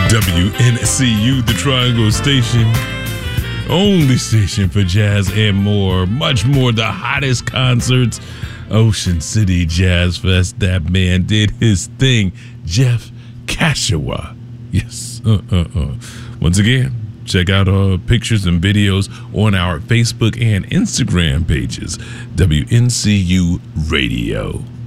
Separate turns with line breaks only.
WNCU, the Triangle Station. Only station for jazz and more. Much more. The hottest concerts. Ocean City Jazz Fest. That man did his thing. Jeff Kashiwa. Yes. Once again, check out our pictures and videos on our Facebook and Instagram pages. WNCU Radio.